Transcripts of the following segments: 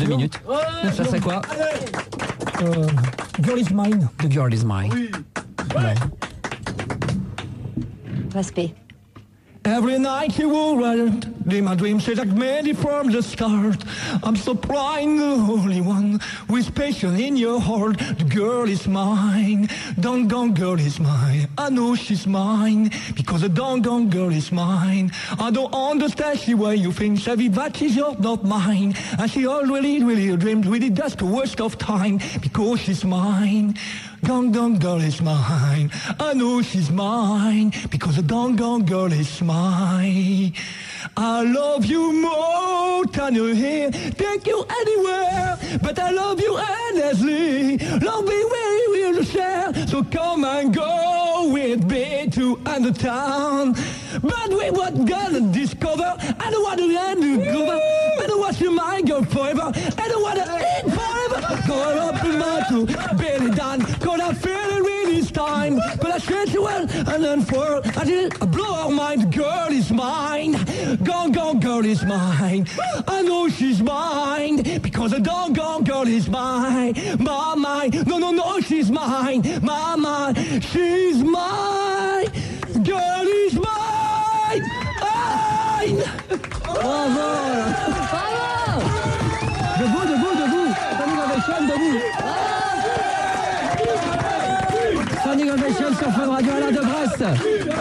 2 minutes. Ça serait quoi? Girl is mine. The Girl is Mine. Oui. Ouais. Respect. Every night you will run, in my dreams say like made it from the start. I'm so blind, the only one with passion in your heart. The girl is mine, doggone girl is mine. I know she's mine, because the doggone girl is mine. I don't understand the way you think, Savvy, that is yours, not mine. And she already really dreamed, really that's the worst of time, because she's mine. Doggone girl is mine. I know she's mine because the doggone girl is mine. I love you more than you hear. Take you anywhere, but I love you endlessly. Love me where we will share. So come and go with me to another town. But we what gonna discover? I don't want to end the cover. I don't want you my girl forever. I don't want to eat forever. Going up in my two belly down. Cause I feel it really this time. But I stretch you well and then for I did blow her mind. The girl is mine. Gone girl is mine. I know she's mine because the doggone girl is mine. My mine. No, she's mine. My mine. She's mine. Girl is mine. Bravo. Debout. Standing ovation, debout. Standing ovation sur Fun Radio, Alain de Brest.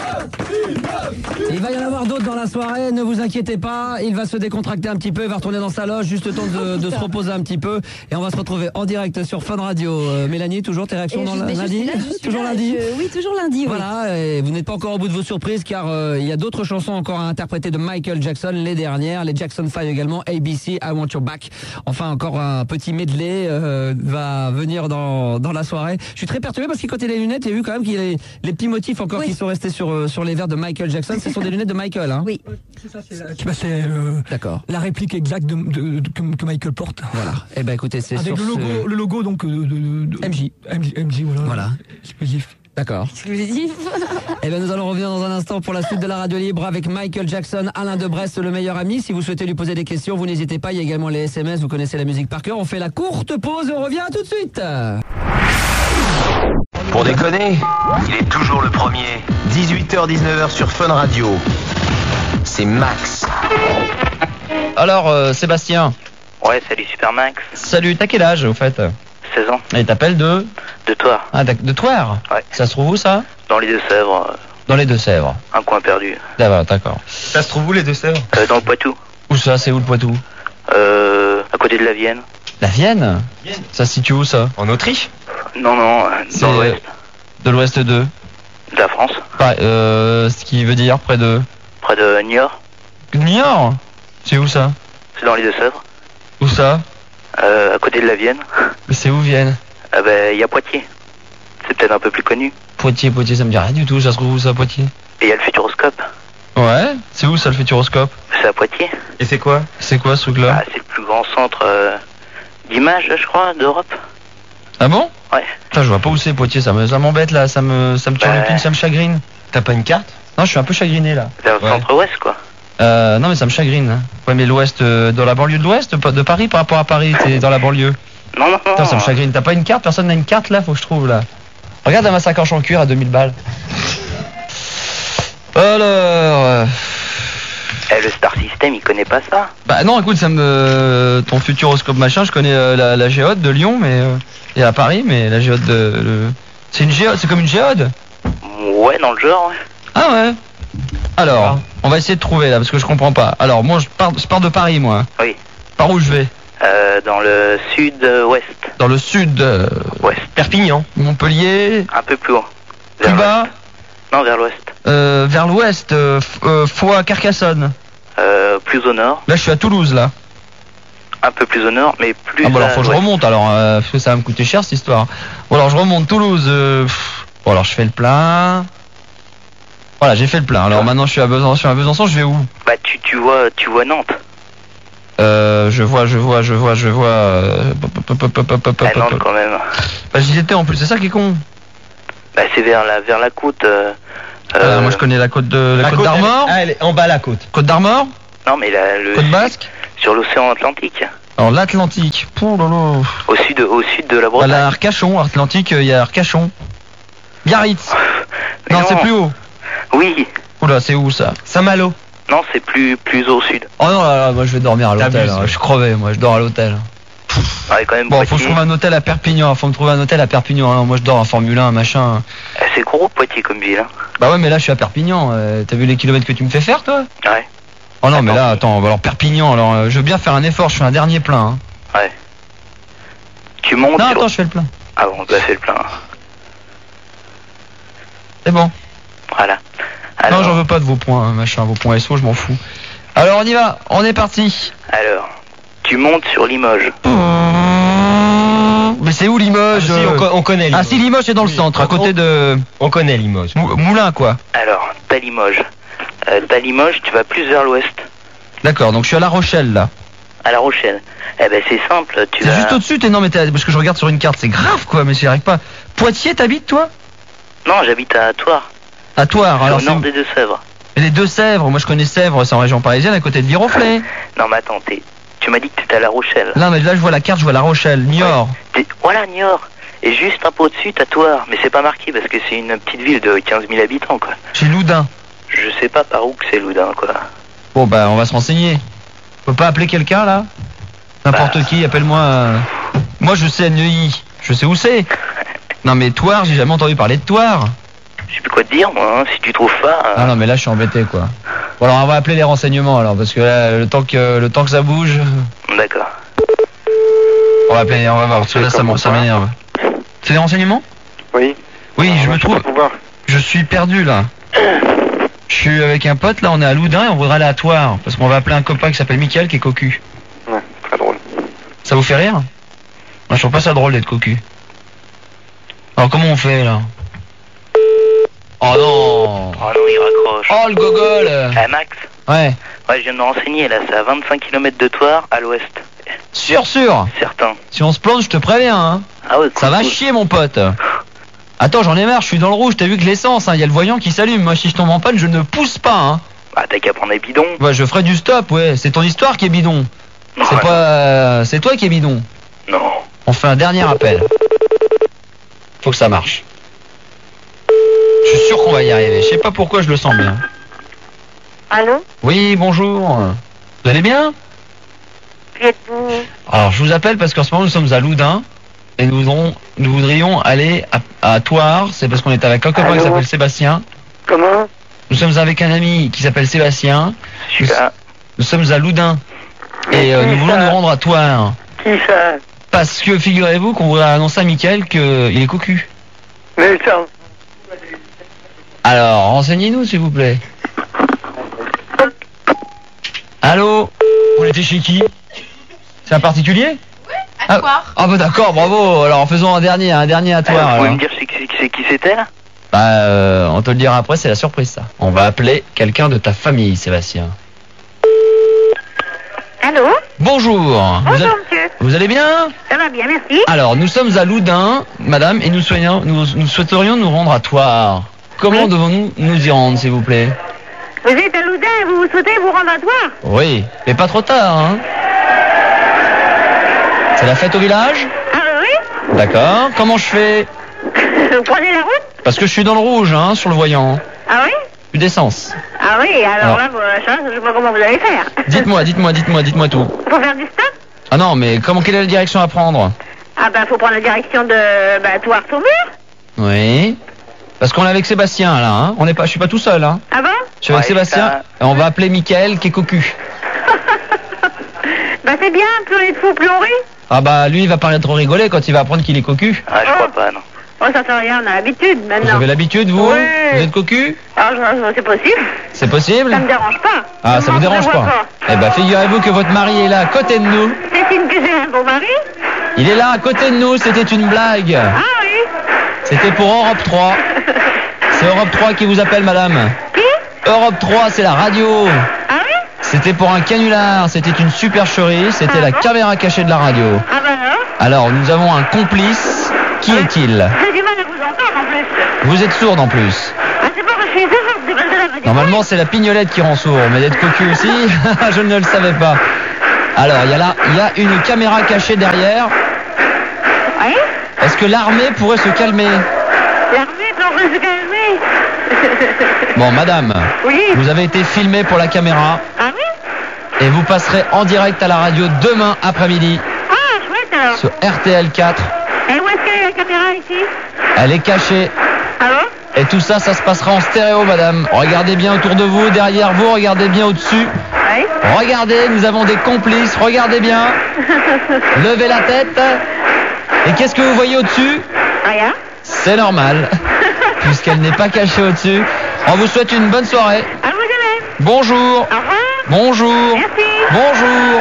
Il va y en avoir d'autres dans la soirée, ne vous inquiétez pas, il va se décontracter un petit peu, il va retourner dans sa loge, juste le temps de se reposer un petit peu, et on va se retrouver en direct sur Fun Radio. Mélanie, toujours tes réactions dans lundi? Toujours lundi? Oui, toujours lundi. Oui. Voilà, et vous n'êtes pas encore au bout de vos surprises, car il y a d'autres chansons encore à interpréter de Michael Jackson, les dernières, les Jackson 5 également, ABC, I Want Your Back. Enfin, encore un petit medley va venir dans la soirée. Je suis très perturbé parce qu'il côté les lunettes, il y a eu quand même qu'il y a les petits motifs encore qui sont restés sur les verres de Michael Jackson. Ce sont des lunettes de Michael, hein? Oui. C'est d'accord. La réplique exacte que Michael porte. Voilà. Eh ben écoutez, c'est avec sur le logo donc de MJ. MJ, Voilà. Exclusif. D'accord. Exclusif. Eh bien, nous allons revenir dans un instant pour la suite de la radio libre avec Michael Jackson, Alain de Brest, le meilleur ami. Si vous souhaitez lui poser des questions, vous n'hésitez pas. Il y a également les SMS. Vous connaissez la musique par cœur. On fait la courte pause et on revient tout de suite. Pour déconner, il est toujours le premier. 18h-19h sur Fun Radio. C'est Max. Alors, Sébastien. Ouais, salut Super Max. Salut, t'as quel âge au fait? 16 ans. Et t'appelles de Thouars. Ah, de Thouars? Ouais. Ça se trouve où ça? Dans les Deux-Sèvres. Dans les Deux-Sèvres. Un coin perdu. D'accord. Ça se trouve où les Deux-Sèvres? Dans le Poitou. Où ça? C'est où le Poitou? À côté de la Vienne. La Vienne? Ça se situe où ça? En Autriche? Non, dans l'ouest. De l'ouest de? De la France. Ce qui veut dire près de? Près de Niort. Niort? C'est où ça? C'est dans les Deux-Sèvres. Où ça? À côté de la Vienne. Mais c'est où Vienne? Il y a Poitiers. C'est peut-être un peu plus connu. Poitiers, ça me dit rien du tout. Ça se trouve où ça, Poitiers? Et il y a le Futuroscope. Ouais, c'est où ça le Futuroscope? C'est à Poitiers. Et c'est quoi? C'est quoi ce truc-là? C'est le plus grand centre d'images, je crois, d'Europe. Ah bon? Ouais. Putain, je vois pas où c'est Poitiers, ça m'embête là, ça me tue en épine, ça me chagrine. T'as pas une carte? Non, je suis un peu chagriné là. Vers le centre-ouest, quoi. Non mais ça me chagrine. Hein. Ouais mais l'ouest, dans la banlieue de l'ouest, de Paris par rapport à Paris, t'es dans la banlieue. Non. Putain, ça me chagrine. T'as pas une carte? Personne n'a une carte là? Faut que je trouve là. Regarde ma sacoche en cuir à 2000 balles. Alors... Le Star System, il connaît pas ça? Bah non, écoute, ton Futuroscope machin, je connais la géode de Lyon, mais... et à Paris, mais la géode de... C'est une géode, c'est comme une géode? Ouais, dans le genre, ouais. Ah ouais. Alors, on va essayer de trouver là, parce que je comprends pas. Alors, moi, je pars de Paris, moi. Oui. Par où je vais? Dans le sud-ouest. Dans le sud... Ouest. Perpignan. Montpellier. Un peu plus haut. Plus bas. Non, vers l'ouest. Vers l'ouest, Foix, Carcassonne. Plus au nord. Là, je suis à Toulouse, là. Un peu plus au nord, mais plus. Ah bon, alors faut que je remonte, alors, parce que ça va me coûter cher cette histoire. Bon, alors je remonte Toulouse. Bon, alors je fais le plein. Voilà, j'ai fait le plein. Alors maintenant je suis à Besançon, je vais où? Bah tu vois Nantes. Je vois. Nantes quand même. Bah j'y étais en plus, c'est ça qui est con. Bah c'est vers la côte. Moi je connais la côte d'Armor. Elle est en bas la côte. Côte d'Armor? Non mais Côte Basque? Sur l'océan Atlantique. Alors l'Atlantique. Pouh là là. Au sud de la À Bretagne. la Arcachon, Atlantique, il y a Arcachon. Biarritz. Mais Non, c'est plus haut. Oui. Oula, c'est où ça? Saint-Malo. Non, c'est plus au sud. Oh non, là, moi je vais dormir à l'hôtel. T'abuses, Hein. ouais. Je suis crevé, moi je dors à l'hôtel. Ouais, quand même. Bon, faut que je Poitiers. trouve un hôtel à Perpignan. Faut me trouver un hôtel à Perpignan. Hein. Moi je dors en Formule 1, machin. C'est gros Poitiers comme ville. Hein. Bah ouais, mais là je suis à Perpignan. T'as vu les kilomètres que tu me fais faire, toi? Ouais. Oh non, mais là, attends, alors Perpignan, alors je veux bien faire un effort, je fais un dernier plein. Hein. Ouais. Tu montes. Non, sur- attends, je fais le plein. Ah bon, bah fais le plein. C'est bon. Voilà. Non, j'en veux pas de vos points, machin, vos points SO, je m'en fous. Alors on y va, on est parti. Alors, tu montes sur Limoges. Mais c'est où Limoges? Si, on connaît Limoges. Ah si, Limoges c'est dans le centre, à côté de On connaît Limoges. Moulin, quoi. Alors, t'as Limoges. T'as Limoges, tu vas plus vers l'ouest. D'accord, donc je suis à La Rochelle là. À La Rochelle. Eh ben c'est simple, tu C'est vas... juste au-dessus, t'es non mais parce que je regarde sur une carte, c'est grave quoi, mais j'y arrive pas. Poitiers, t'habites toi? Non, j'habite à Thouars, À Thouars, alors au nord c'est des Deux-Sèvres. les Deux-Sèvres. Moi je connais Sèvres, c'est en région parisienne, à côté de Viroflay. Non mais attends, tu m'as dit que t'étais à La Rochelle. Là, mais là je vois la carte, je vois La Rochelle, Niort. Voilà, Niort. Et juste un peu au-dessus, t'as Thouars. Mais c'est pas marqué parce que c'est une petite ville de 15 000 habitants, quoi. Chez Loudun. Je sais pas par où que c'est Loudun, quoi. Bon bah on va se renseigner. On peut pas appeler quelqu'un là? N'importe qui, appelle-moi. Moi je sais à Neuilly, je sais où c'est. Non mais Thouars, j'ai jamais entendu parler de Thouars. Je sais plus quoi te dire, moi, hein. Si tu trouves pas... Ah non mais là je suis embêté quoi. Bon alors on va appeler les renseignements alors parce que là, le temps que ça bouge, D'accord. on va voir parce que là ça m'énerve. C'est les renseignements? Oui. Oui, je me trouve. Pouvoir. Je suis perdu là. Je suis avec un pote là, on est à Loudun et on voudrait aller à Thouars parce qu'on va appeler un copain qui s'appelle Mickaël qui est cocu. Ouais, très drôle. Ça vous fait rire? Moi je trouve pas ça drôle d'être cocu. Alors comment on fait là? Oh non! Oh non, il raccroche. Oh le gogol! Eh, Max? Ouais. Ouais, je viens de me renseigner, là, c'est à 25 km de Thouars, à l'ouest. Sûr. Certain. Si on se plante, je te préviens, hein. Ah ouais, Ça va chier, mon pote. Attends, j'en ai marre, je suis dans le rouge, t'as vu que l'essence, hein, y a le voyant qui s'allume. Moi, si je tombe en panne, je ne pousse pas, hein. Bah, t'as qu'à prendre les bidons. Ouais, je ferai du stop, ouais. C'est ton histoire qui est bidon. Non, C'est ouais. pas... c'est toi qui est bidon. Non. On fait un dernier appel. Faut que ça marche. Je suis sûr qu'on va y arriver. Je sais pas pourquoi, je le sens bien. Allô? Oui, bonjour. Vous allez bien? Qui êtes-vous? Alors, je vous appelle parce qu'en ce moment, nous sommes à Loudun. Et nous voudrions aller à Thouars. C'est parce qu'on est avec un copain qui Allô? s'appelle Sébastien. Comment? Nous sommes avec un ami qui s'appelle Sébastien. Je suis là. Nous sommes à Loudun. Et nous voulons nous rendre à Thouars. Qui ça? Parce que figurez-vous qu'on voudrait annoncer à Mickaël qu'il est cocu. Mais ça... Alors, renseignez-nous s'il vous plaît. Allô? On était chez qui? C'est un particulier? À Thouars. Ah bah d'accord, bravo. Alors faisons un dernier à Thouars. Vous pouvez alors. me dire c'est qui c'était, là? Bah on te le dira après, c'est la surprise ça. On va appeler quelqu'un de ta famille, Sébastien. Allô? Bonjour. Bonjour, monsieur. Vous allez bien? Ça va bien, merci. Alors nous sommes à Loudun, madame, et nous souhaiterions nous rendre à Thouars. Comment Oui. devons-nous nous y rendre, s'il vous plaît? Vous êtes à Loudun et vous souhaitez vous rendre à Thouars? Oui, mais pas trop tard, hein? C'est la fête au village? Ah oui? D'accord. Comment je fais? Vous prenez la route? Parce que je suis dans le rouge, hein, sur le voyant. Ah oui? Plus d'essence. Ah oui, alors là, je sais pas comment vous allez faire. Dites-moi tout. Faut faire du stop? Ah non, mais quelle est la direction à prendre? Ah ben, faut prendre la direction de Thouars-Saumur. Oui. Parce qu'on est avec Sébastien, là, hein. Je suis pas tout seul, hein. Ah bon? Je suis avec Ouais, Sébastien. ça- Et on va appeler Mickaël qui est cocu. Ben c'est bien, plus on est de fous, plus on rit. Ah bah, lui, il va pas trop rigoler quand il va apprendre qu'il est cocu. Ah, je crois pas, non. Oh, ça fait rien, on a l'habitude Vous maintenant. avez l'habitude, vous? Oui. Vous êtes cocu? Ah, c'est possible. C'est possible? Ça me dérange pas. Ah, ça vous Comment dérange je vois pas? Eh ben, figurez-vous que votre mari est là, à côté de nous. C'est signe que j'ai un beau mari? Il est là, à côté de nous, c'était une blague. Ah oui? C'était pour Europe 3. C'est Europe 3 qui vous appelle, madame. Qui? Europe 3, c'est la radio. Ah oui? C'était pour un canular, c'était une supercherie, c'était Ah la bon? caméra cachée de la radio. Ah ben alors? Alors, nous avons un complice. Qui est-il? J'ai du mal à vous entendre en plus. Vous êtes sourde en plus. Ah, c'est pas que je suis sourde, c'est parce que la radio. Normalement, c'est la pignolette qui rend sourd, mais d'être cocu aussi, je ne le savais pas. Alors, il y a une caméra cachée derrière. Oui. Est-ce que l'armée pourrait se calmer? L'armée pourrait se calmer. Bon, madame, Oui. vous avez été filmé pour la caméra Ah oui? et vous passerez en direct à la radio demain après-midi Ah, chouette alors. sur RTL 4. Et où est-ce qu'elle est la caméra ici? Elle est cachée. Allô? Et tout ça, ça se passera en stéréo, madame. Regardez bien autour de vous, derrière vous, regardez bien au-dessus. Oui. Regardez, nous avons des complices, regardez bien. Levez la tête. Et qu'est-ce que vous voyez au-dessus? Rien. C'est normal, puisqu'elle n'est pas cachée au-dessus. On vous souhaite une bonne soirée. À vous de même. Bonjour. Au revoir. Bonjour. Merci. Bonjour.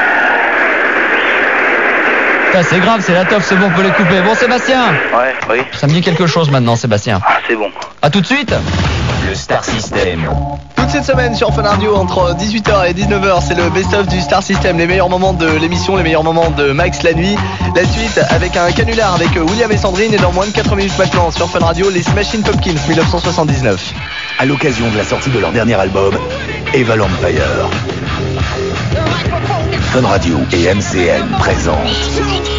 Putain, c'est grave, c'est la toffe, c'est bon, on peut les couper. Bon, Sébastien, Ouais, oui. ça me dit quelque chose maintenant, Sébastien. Ah, c'est bon. À tout de suite. Le Star System. Toute cette semaine sur Fun Radio entre 18h et 19h, c'est le best-of du Star System, les meilleurs moments de l'émission, les meilleurs moments de Max la nuit. La suite avec un canular avec William et Sandrine et dans moins de 4 minutes maintenant sur Fun Radio, les Smashing Pumpkins 1979. À l'occasion de la sortie de leur dernier album, Eva l'Empire. Fun Radio et MCN présentent